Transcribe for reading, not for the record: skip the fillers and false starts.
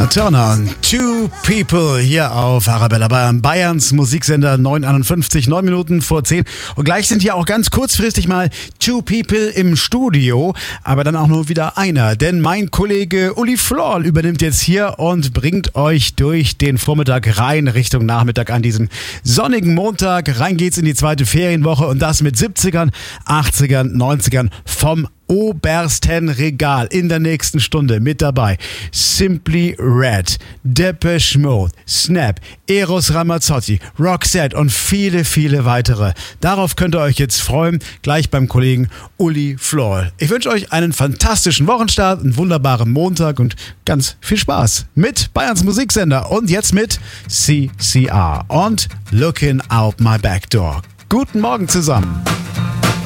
Tina Turner, Two People hier auf Arabella Bayern, Bayerns Musiksender 9:51, 9 Minuten vor 10. Und gleich sind hier auch ganz kurzfristig mal Two People im Studio, aber dann auch nur wieder einer, denn mein Kollege Uli Florl übernimmt jetzt hier und bringt euch durch den Vormittag rein Richtung Nachmittag an diesem sonnigen Montag. Rein geht's in die zweite Ferienwoche und das mit 70ern, 80ern, 90ern vom obersten Regal in der nächsten Stunde mit dabei. Simply Red, Depeche Mode, Snap, Eros Ramazzotti, Roxette und viele, viele weitere. Darauf könnt ihr euch jetzt freuen, gleich beim Kollegen Uli Florl. Ich wünsche euch einen fantastischen Wochenstart, einen wunderbaren Montag und ganz viel Spaß mit Bayerns Musiksender und jetzt mit CCR und Looking Out My Back Door. Guten Morgen zusammen.